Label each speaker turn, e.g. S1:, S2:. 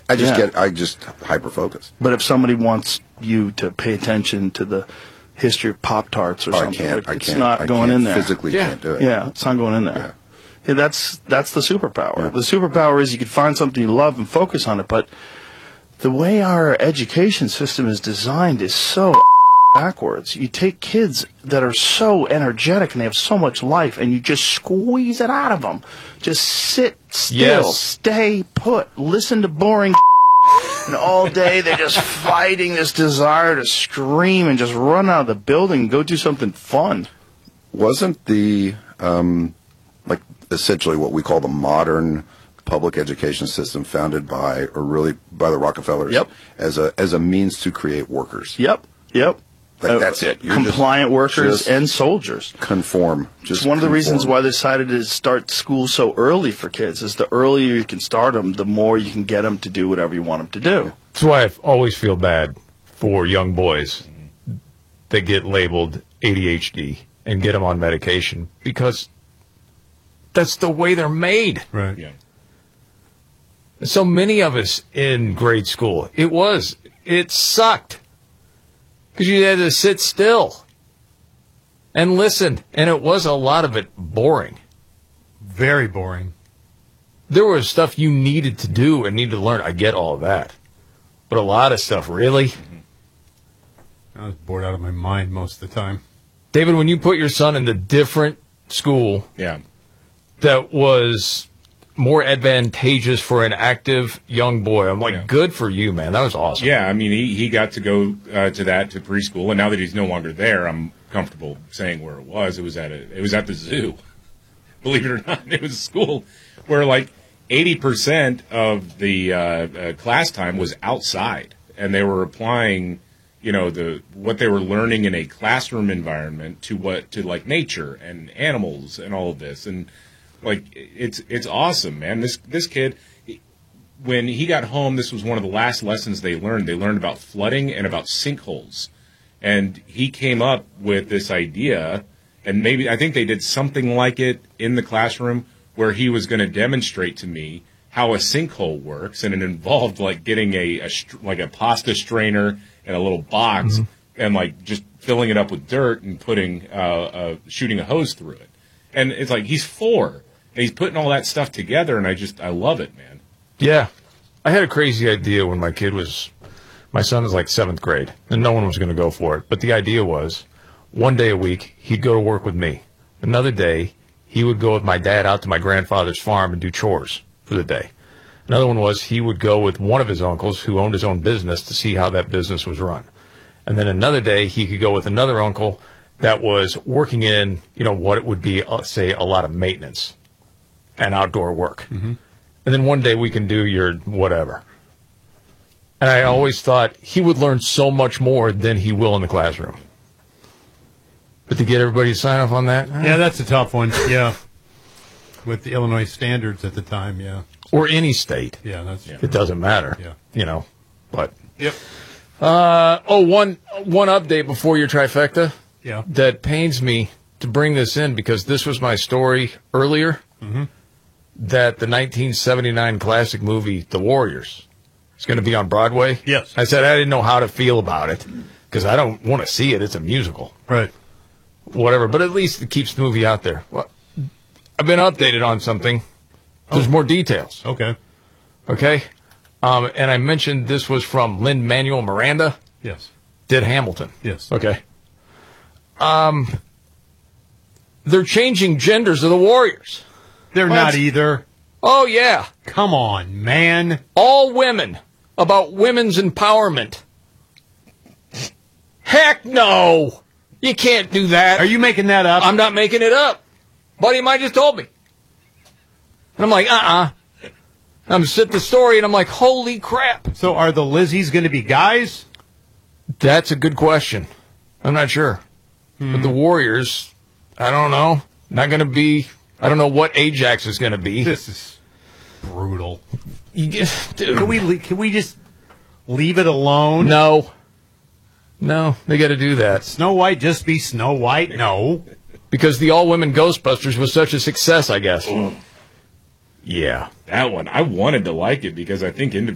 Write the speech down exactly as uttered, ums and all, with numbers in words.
S1: I just
S2: Yeah.
S1: get, I just hyper-focus.
S2: But if somebody wants you to pay attention to the history of Pop-Tarts or
S1: Oh, I
S2: something,
S1: can't, I
S2: it's
S1: can't,
S2: not
S1: I
S2: going
S1: can't
S2: in there.
S1: physically
S3: Yeah.
S1: can't do it.
S2: Yeah, it's not going in there.
S1: Yeah.
S2: Yeah, that's that's the superpower.
S1: Yeah.
S2: The superpower is you can find something you love and focus on it, but the way our education system is designed is so backwards. You take kids that are so energetic and they have so much life, and you just squeeze it out of them. Just sit still,
S3: Yes.
S2: stay put, listen to boring and all day they're just fighting this desire to scream and just run out of the building and go do something fun.
S1: Wasn't the, um, like, essentially what we call the modern public education system founded by, or really by the Rockefellers,
S2: Yep.
S1: as a as a means to create workers?
S2: Yep, yep.
S1: Like, that's it. You're
S2: Compliant
S1: just-
S2: workers
S1: just
S2: and soldiers.
S1: Conform. Just
S2: It's one of the
S1: conform.
S2: reasons why they decided to start school so early for kids. Is the earlier you can start them, the more you can get them to do whatever you want them to do.
S3: That's why I always feel bad for young boys that get labeled A D H D and get them on medication, because that's the way they're made.
S4: Right.
S5: Yeah.
S3: So many of us in grade school, it was, it sucked. Because you had to sit still and listen. And it was a lot of it boring.
S4: Very boring.
S3: There was stuff you needed to do and needed to learn. I get all of that. But a lot of stuff, really?
S4: I was bored out of my mind most of the time.
S3: David, when you put your son in the different school
S5: Yeah.
S3: that was more advantageous for an active young boy, I'm like,
S5: Yeah.
S3: good for you, man. That was awesome.
S5: Yeah, I mean, he, he got to go uh, to that, to preschool, and now that he's no longer there, I'm comfortable saying where it was. It was at a, it was at the zoo. Believe it or not, it was a school where like eighty percent of the uh, uh, class time was outside, and they were applying, you know, the what they were learning in a classroom environment to what to like nature and animals and all of this, and like it's it's awesome, man. This this kid, when he got home, this was one of the last lessons they learned. They learned about flooding and about sinkholes, and he came up with this idea, and maybe I think they did something like it in the classroom where he was going to demonstrate to me how a sinkhole works, and it involved like getting a, a str- like a pasta strainer and a little box, and like just filling it up with dirt and putting uh, uh, shooting a hose through it. And it's like he's four, and he's putting all that stuff together, and I just I love it, man.
S3: Yeah. I had a crazy idea when my kid was, my son was like seventh grade, and no one was going to go for it. But the idea was one day a week, he'd go to work with me. Another day, he would go with my dad out to my grandfather's farm and do chores for the day. Another one was he would go with one of his uncles who owned his own business to see how that business was run. And then another day, he could go with another uncle that was working in, you know, what it would be, uh, say, a lot of maintenance and outdoor work. Mm-hmm. And then one day we can do your whatever. And I always thought he would learn so much more than he will in the classroom. But to get everybody to sign off on that? eh.
S4: Yeah, that's a tough one. Yeah. With the Illinois standards at the time, yeah.
S3: Or any state.
S4: Yeah, that's
S5: Yeah.
S3: It doesn't matter.
S4: Yeah.
S3: You know, but.
S4: Yep.
S3: Uh, oh, one, one update before your trifecta
S4: Yeah.
S3: that pains me to bring this in, because this was my story earlier,
S4: Mm-hmm.
S3: that the nineteen seventy-nine classic movie, The Warriors, is going to be on Broadway.
S4: Yes.
S3: I said I didn't know how to feel about it because I don't want to see it. It's a musical.
S4: Right.
S3: Whatever, but at least it keeps the movie out there. Well, I've been updated on something. There's more details.
S4: Okay.
S3: Okay? Um, and I mentioned this was from Lin-Manuel Miranda,
S4: Yes.
S3: did Hamilton.
S4: Yes.
S3: Okay. Um, they're changing genders of the Warriors.
S4: They're
S3: What?
S4: not either.
S3: Oh, yeah.
S4: Come on, man.
S3: All women, about women's empowerment. Heck no. You can't do that.
S4: Are you making that up?
S3: I'm not making it up. Buddy of mine just told me. And I'm like, uh-uh. I'm sitting the story, and I'm like, holy crap.
S4: So are the Lizzies going to be guys?
S3: That's a good question. I'm not sure. But the Warriors, I don't know. Not going to be, I don't know what Ajax is going to be.
S4: This is brutal.
S3: You get, dude.
S4: Can we le- can we just leave it alone?
S3: No. No, they got to do that.
S4: Snow White just be Snow White? No.
S3: Because the all-women Ghostbusters was such a success, I guess. Yeah.
S5: That one, I wanted to like it because I think individually